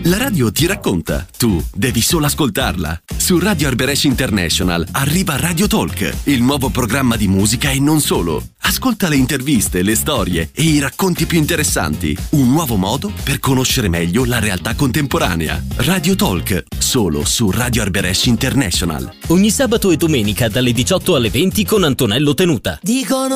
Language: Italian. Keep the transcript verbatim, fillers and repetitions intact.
La radio ti racconta, tu devi solo ascoltarla. Su Radio Arberesh International arriva Radio Talk, il nuovo programma di musica e non solo. Ascolta le interviste, le storie e i racconti più interessanti. Un nuovo modo per conoscere meglio la realtà contemporanea. Radio Talk, solo su Radio Arberesh International. Ogni sabato e domenica dalle diciotto alle venti con Antonello Tenuta. Dicono